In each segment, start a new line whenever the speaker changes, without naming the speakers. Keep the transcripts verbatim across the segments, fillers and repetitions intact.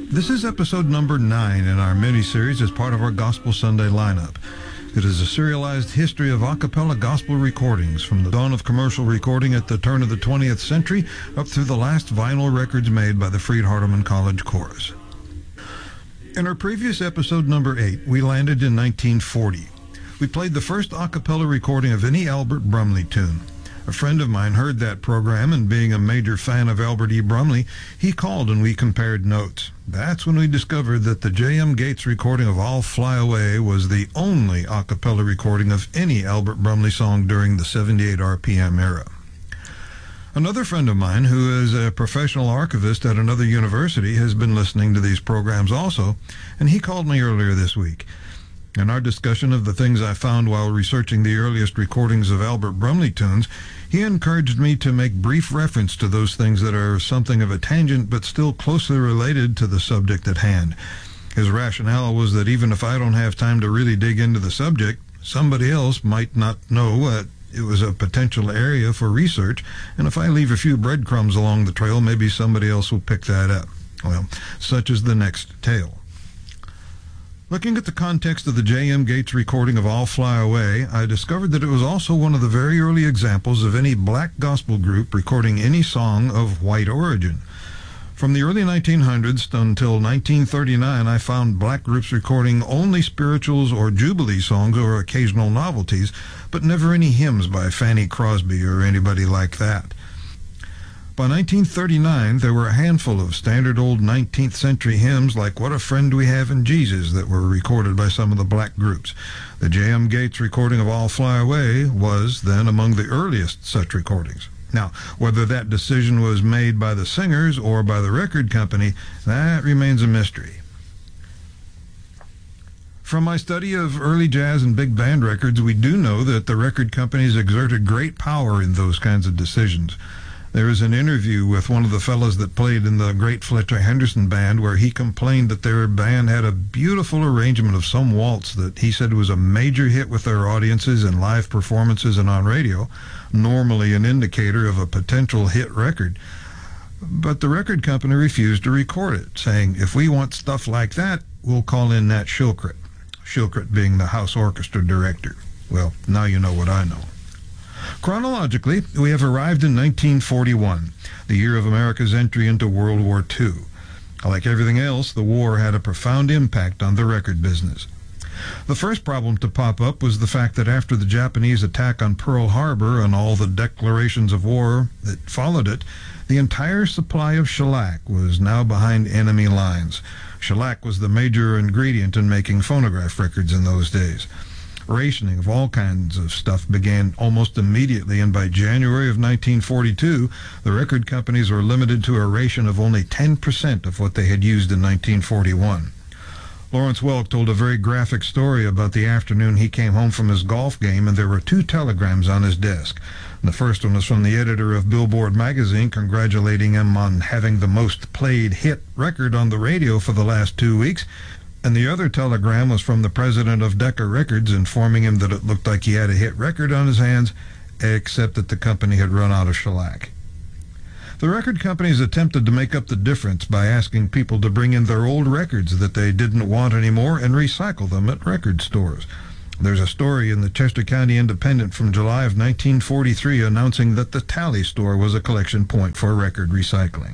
This is episode number nine in our mini-series as part of our Gospel Sunday lineup. It is a serialized history of a cappella gospel recordings from the dawn of commercial recording at the turn of the twentieth century up through the last vinyl records made by the Freed Hardeman College Chorus. In our previous episode number eight, we landed in nineteen forty. We played the first a cappella recording of any Albert Brumley tune. A friend of mine heard that program, and being a major fan of Albert E. Brumley, he called and we compared notes. That's when we discovered that the J M. Gates recording of I'll Fly Away was the only a cappella recording of any Albert Brumley song during the seventy-eight R P M era. Another friend of mine, who is a professional archivist at another university, has been listening to these programs also, and he called me earlier this week. In our discussion of the things I found while researching the earliest recordings of Albert Brumley tunes, he encouraged me to make brief reference to those things that are something of a tangent but still closely related to the subject at hand. His rationale was that even if I don't have time to really dig into the subject, somebody else might not know uh, it was a potential area for research, and if I leave a few breadcrumbs along the trail, maybe somebody else will pick that up. Well, such is the next tale. Looking at the context of the J M. Gates recording of I'll Fly Away, I discovered that it was also one of the very early examples of any black gospel group recording any song of white origin. From the early nineteen hundreds until nineteen thirty-nine, I found black groups recording only spirituals or jubilee songs or occasional novelties, but never any hymns by Fanny Crosby or anybody like that. By nineteen thirty-nine, there were a handful of standard old nineteenth century hymns like What a Friend We Have in Jesus that were recorded by some of the black groups. The J M. Gates recording of I'll Fly Away was then among the earliest such recordings. Now, whether that decision was made by the singers or by the record company, that remains a mystery. From my study of early jazz and big band records, we do know that the record companies exerted great power in those kinds of decisions. There is an interview with one of the fellows that played in the great Fletcher Henderson band where he complained that their band had a beautiful arrangement of some waltz that he said was a major hit with their audiences in live performances and on radio, normally an indicator of a potential hit record. But the record company refused to record it, saying, if we want stuff like that, we'll call in Nat Shilkret. Shilkret being the house orchestra director. Well, now you know what I know. Chronologically, we have arrived in nineteen forty-one, the year of America's entry into World War Two. Like everything else, the war had a profound impact on the record business. The first problem to pop up was the fact that after the Japanese attack on Pearl Harbor and all the declarations of war that followed it, the entire supply of shellac was now behind enemy lines. Shellac was the major ingredient in making phonograph records in those days. Rationing of all kinds of stuff began almost immediately, and by January of nineteen forty-two, the record companies were limited to a ration of only ten percent of what they had used in nineteen forty-one. Lawrence Welk told a very graphic story about the afternoon he came home from his golf game, and there were two telegrams on his desk. The first one was from the editor of Billboard magazine congratulating him on having the most played hit record on the radio for the last two weeks, and the other telegram was from the president of Decca Records informing him that it looked like he had a hit record on his hands, except that the company had run out of shellac. The record companies attempted to make up the difference by asking people to bring in their old records that they didn't want anymore and recycle them at record stores. There's a story in the Chester County Independent from July of nineteen forty-three announcing that the Tally store was a collection point for record recycling.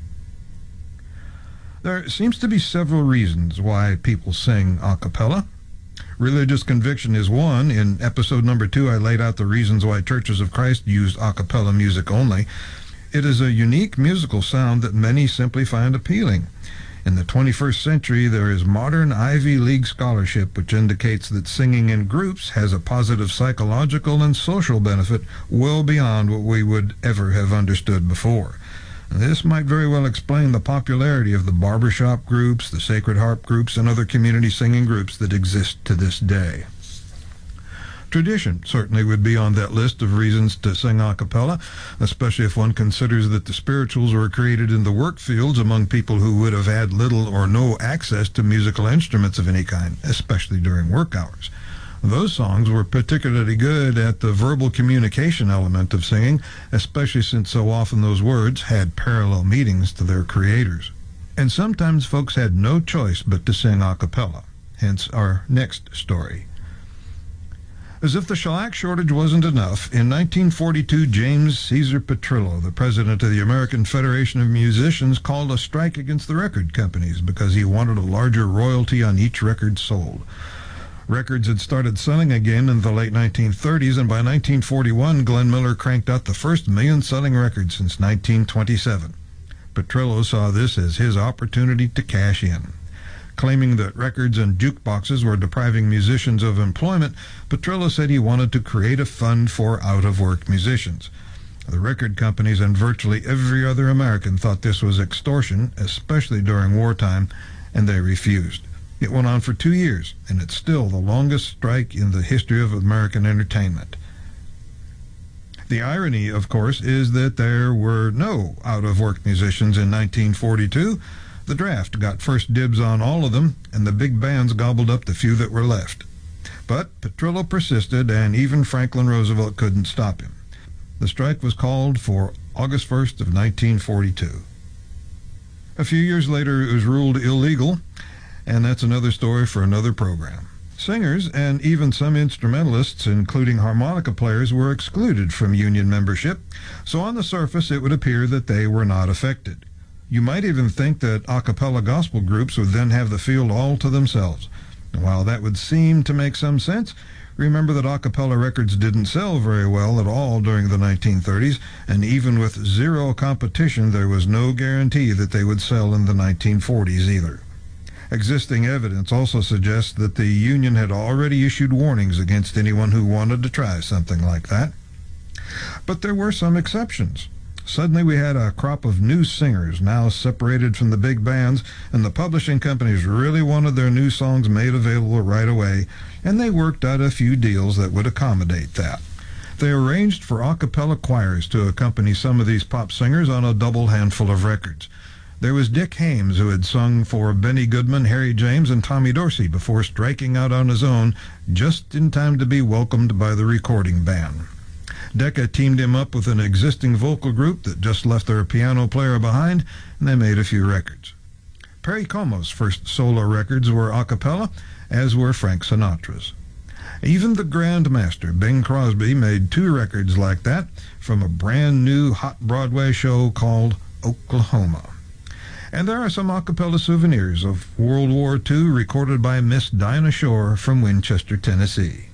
There seems to be several reasons why people sing a cappella. Religious conviction is one. In episode number two, I laid out the reasons why Churches of Christ used a cappella music only. It is a unique musical sound that many simply find appealing. In the twenty-first century, there is modern Ivy League scholarship which indicates that singing in groups has a positive psychological and social benefit well beyond what we would ever have understood before. This might very well explain the popularity of the barbershop groups, the Sacred Harp groups, and other community singing groups that exist to this day. Tradition certainly would be on that list of reasons to sing a cappella, especially if one considers that the spirituals were created in the work fields among people who would have had little or no access to musical instruments of any kind, especially during work hours. Those songs were particularly good at the verbal communication element of singing, especially since so often those words had parallel meanings to their creators. And sometimes folks had no choice but to sing a cappella, hence our next story. As if the shellac shortage wasn't enough, in nineteen forty-two, James Caesar Petrillo, the president of the American Federation of Musicians, called a strike against the record companies because he wanted a larger royalty on each record sold. Records had started selling again in the late nineteen thirties, and by nineteen forty-one, Glenn Miller cranked out the first million-selling record since nineteen twenty-seven. Petrillo saw this as his opportunity to cash in. Claiming that records and jukeboxes were depriving musicians of employment, Petrillo said he wanted to create a fund for out-of-work musicians. The record companies and virtually every other American thought this was extortion, especially during wartime, and they refused. It went on for two years, and it's still the longest strike in the history of American entertainment. The irony, of course, is that there were no out-of-work musicians in nineteen forty-two. The draft got first dibs on all of them, and the big bands gobbled up the few that were left. But Petrillo persisted, and even Franklin Roosevelt couldn't stop him. The strike was called for August first of nineteen forty-two. A few years later, it was ruled illegal, and that's another story for another program. Singers and even some instrumentalists, including harmonica players, were excluded from union membership, so on the surface it would appear that they were not affected. You might even think that a cappella gospel groups would then have the field all to themselves. While that would seem to make some sense, remember that a cappella records didn't sell very well at all during the nineteen thirties, and even with zero competition, there was no guarantee that they would sell in the nineteen forties either. Existing evidence also suggests that the union had already issued warnings against anyone who wanted to try something like that. But there were some exceptions. Suddenly we had a crop of new singers now separated from the big bands, and the publishing companies really wanted their new songs made available right away, and they worked out a few deals that would accommodate that. They arranged for a cappella choirs to accompany some of these pop singers on a double handful of records. There was Dick Haymes, who had sung for Benny Goodman, Harry James, and Tommy Dorsey before striking out on his own, just in time to be welcomed by the recording band. Decca teamed him up with an existing vocal group that just left their piano player behind, and they made a few records. Perry Como's first solo records were a cappella, as were Frank Sinatra's. Even the Grand Master, Bing Crosby, made two records like that from a brand new hot Broadway show called Oklahoma. And there are some a cappella souvenirs of World War Two recorded by Miss Dinah Shore from Winchester, Tennessee.